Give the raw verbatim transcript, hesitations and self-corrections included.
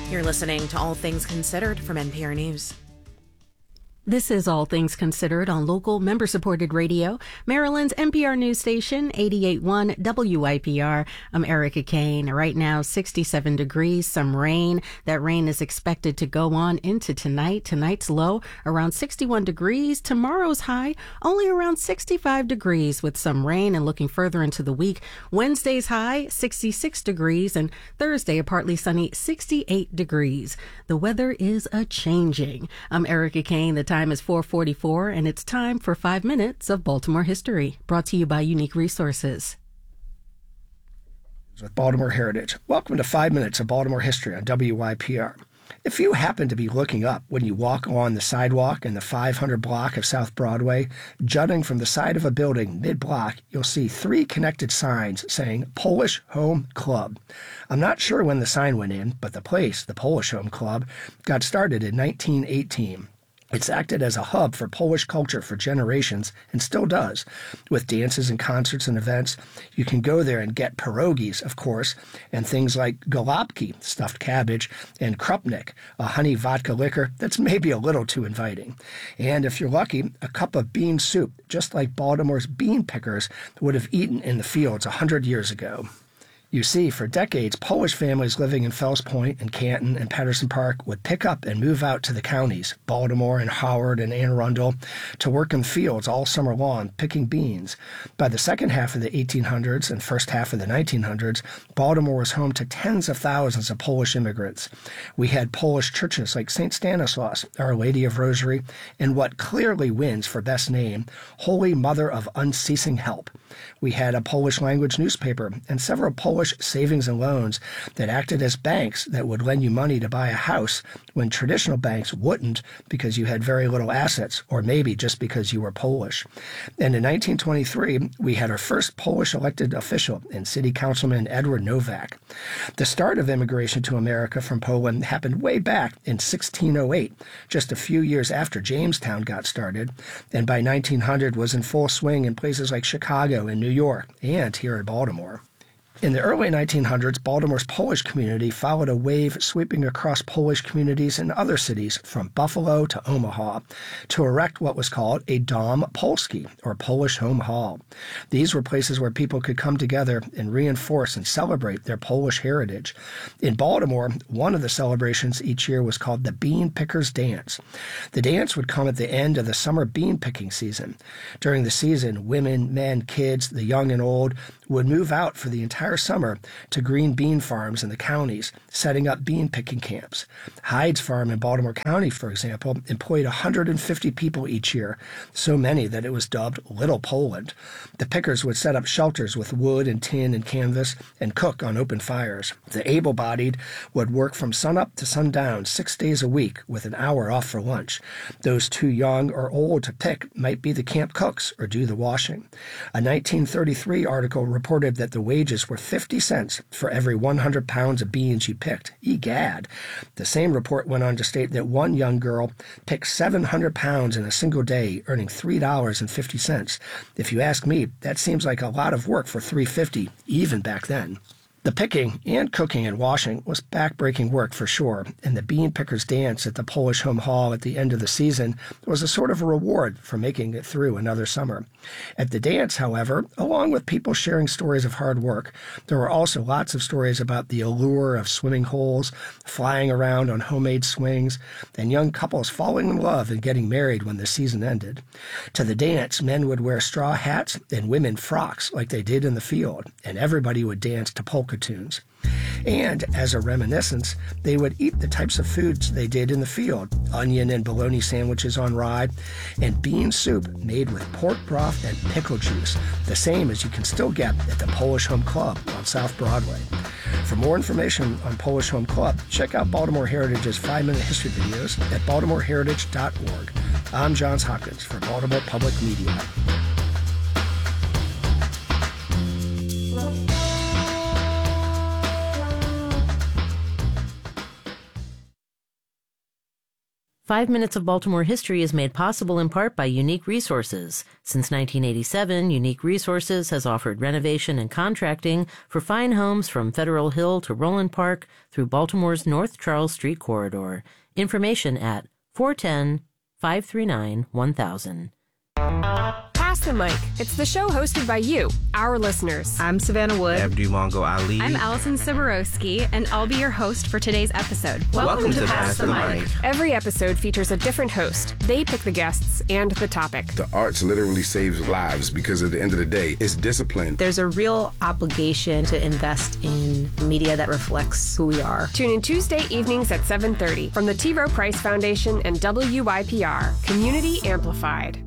You're listening to All Things Considered from N P R News. This is All Things Considered on local member-supported radio, Maryland's N P R news station, eighty-eight point one W I P R. I'm Erica Kane. Right now, sixty-seven degrees, some rain. That rain is expected to go on into tonight. Tonight's low, around sixty-one degrees. Tomorrow's high, only around sixty-five degrees with some rain. And looking further into the week, Wednesday's high, sixty-six degrees, and Thursday, a partly sunny sixty-eight degrees. The weather is a-changing. I'm Erica Kane. The time is four forty-four, and it's time for five minutes of Baltimore history, brought to you by Unique Resources. With Baltimore Heritage. Welcome to five minutes of Baltimore history on W Y P R. If you happen to be looking up when you walk on the sidewalk in the five hundred block of South Broadway, jutting from the side of a building mid-block, you'll see three connected signs saying Polish Home Club. I'm not sure when the sign went in, but the place, the Polish Home Club, got started in nineteen eighteen. It's acted as a hub for Polish culture for generations and still does. With dances and concerts and events, you can go there and get pierogies, of course, and things like golubki, stuffed cabbage, and krupnik, a honey vodka liquor that's maybe a little too inviting. And if you're lucky, a cup of bean soup, just like Baltimore's bean pickers would have eaten in the fields a hundred years ago. You see, for decades, Polish families living in Fells Point and Canton and Patterson Park would pick up and move out to the counties, Baltimore and Howard and Anne Arundel, to work in the fields all summer long, picking beans. By the second half of the eighteen hundreds and first half of the nineteen hundreds, Baltimore was home to tens of thousands of Polish immigrants. We had Polish churches like Saint Stanislaus, Our Lady of Rosary, and what clearly wins for best name, Holy Mother of Unceasing Help. We had a Polish language newspaper and several Polish savings and loans that acted as banks that would lend you money to buy a house when traditional banks wouldn't because you had very little assets or maybe just because you were Polish. And in nineteen twenty-three, we had our first Polish elected official in City Councilman Edward Nowak. The start of immigration to America from Poland happened way back in sixteen oh eight, just a few years after Jamestown got started, and by nineteen hundred was in full swing in places like Chicago and New York and here in Baltimore. In the early nineteen hundreds, Baltimore's Polish community followed a wave sweeping across Polish communities in other cities from Buffalo to Omaha to erect what was called a Dom Polski, or Polish Home Hall. These were places where people could come together and reinforce and celebrate their Polish heritage. In Baltimore, one of the celebrations each year was called the Bean Pickers Dance. The dance would come at the end of the summer bean picking season. During the season, women, men, kids, the young and old would move out for the entire summer to green bean farms in the counties, setting up bean picking camps. Hyde's Farm in Baltimore County, for example, employed one hundred fifty people each year, so many that it was dubbed Little Poland. The pickers would set up shelters with wood and tin and canvas and cook on open fires. The able-bodied would work from sunup to sundown six days a week with an hour off for lunch. Those too young or old to pick might be the camp cooks or do the washing. A nineteen thirty-three article reported that the wages were fifty cents for every one hundred pounds of beans you picked. Egad. The same report went on to state that one young girl picked seven hundred pounds in a single day, earning three dollars and fifty cents. If you ask me, that seems like a lot of work for three dollars and fifty cents, even back then. The picking and cooking and washing was back-breaking work for sure, and the bean pickers dance at the Polish Home Hall at the end of the season was a sort of a reward for making it through another summer. At the dance, however, along with people sharing stories of hard work, there were also lots of stories about the allure of swimming holes, flying around on homemade swings, and young couples falling in love and getting married when the season ended. To the dance, men would wear straw hats and women frocks like they did in the field, and everybody would dance to polka tunes. And as a reminiscence, they would eat the types of foods they did in the field, onion and bologna sandwiches on rye, and bean soup made with pork broth and pickle juice, the same as you can still get at the Polish Home Club on South Broadway. For more information on Polish Home Club, check out Baltimore Heritage's five-minute history videos at baltimore heritage dot org. I'm Johns Hopkins for Baltimore Public Media. Five Minutes of Baltimore History is made possible in part by Unique Resources. Since nineteen eighty-seven, Unique Resources has offered renovation and contracting for fine homes from Federal Hill to Roland Park through Baltimore's North Charles Street corridor. Information at four one zero, five three nine, one thousand. Pass the Mic. It's the show hosted by you, our listeners. I'm Savannah Wood. Abdu Mongo Ali. I'm Allison Siborowski, and I'll be your host for today's episode. Welcome, Welcome to, to Pass, Pass the Mic. Mic. Every episode features a different host. They pick the guests and the topic. The arts literally saves lives because at the end of the day, it's discipline. There's a real obligation to invest in media that reflects who we are. Tune in Tuesday evenings at seven thirty from the T. Rowe Price Foundation and W Y P R, Community Amplified.